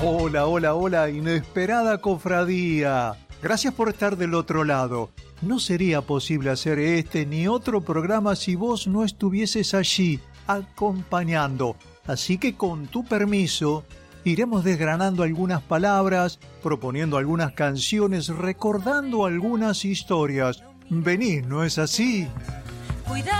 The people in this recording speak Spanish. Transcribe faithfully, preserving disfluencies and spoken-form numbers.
Hola, hola, hola, inesperada cofradía. Gracias por estar del otro lado. No sería posible hacer este ni otro programa si vos no estuvieses allí, acompañando. Así que con tu permiso, iremos desgranando algunas palabras, proponiendo algunas canciones, recordando algunas historias. Venís, ¿no es así?